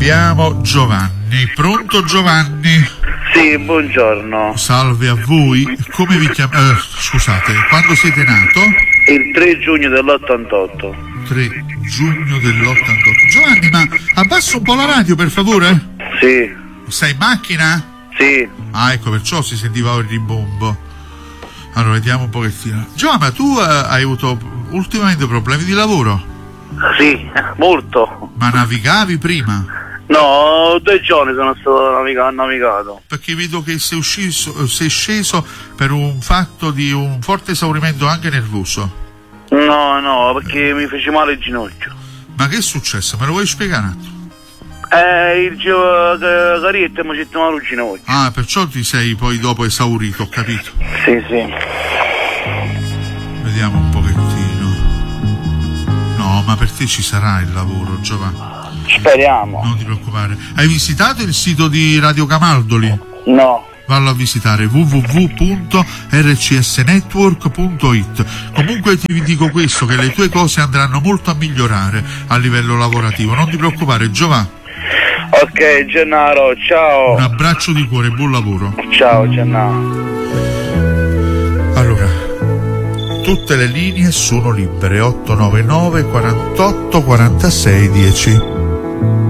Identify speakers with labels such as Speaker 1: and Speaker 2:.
Speaker 1: abbiamo Giovanni. Pronto Giovanni?
Speaker 2: Sì, buongiorno.
Speaker 1: Salve a voi. Come vi chiamate? Scusate, quando siete nato?
Speaker 2: Il 3 giugno dell'88.
Speaker 1: 3 giugno dell'88. Giovanni, ma abbassa un po' la radio per favore?
Speaker 2: Sì.
Speaker 1: Sei in macchina?
Speaker 2: Sì.
Speaker 1: Ah, ecco, perciò si sentiva il rimbombo. Allora, vediamo un pochettino. Giovanni, ma tu hai avuto ultimamente problemi di lavoro?
Speaker 2: Sì, molto.
Speaker 1: Ma navigavi prima?
Speaker 2: No, 2 giorni sono stato navigato.
Speaker 1: Perché vedo che sei sceso per un fatto di un forte esaurimento anche nervoso.
Speaker 2: No, perché mi fece male il ginocchio.
Speaker 1: Ma che è successo? Me lo vuoi spiegare un attimo?
Speaker 2: Il carietta mi c'è male il ginocchio.
Speaker 1: Ah, perciò ti sei poi dopo esaurito, ho capito.
Speaker 2: Sì.
Speaker 1: Vediamo un pochettino. No, ma per te ci sarà il lavoro, Giovanni.
Speaker 2: Speriamo.
Speaker 1: Non ti preoccupare. Hai visitato il sito di Radio Camaldoli?
Speaker 2: No.
Speaker 1: Vallo a visitare www.rcsnetwork.it. Comunque ti dico questo, che le tue cose andranno molto a migliorare a livello lavorativo. Non ti preoccupare, Giovanni.
Speaker 2: Ok, Gennaro, ciao.
Speaker 1: Un abbraccio di cuore e buon lavoro.
Speaker 2: Ciao, Gennaro.
Speaker 1: Allora, tutte le linee sono libere. 899 48 46 10.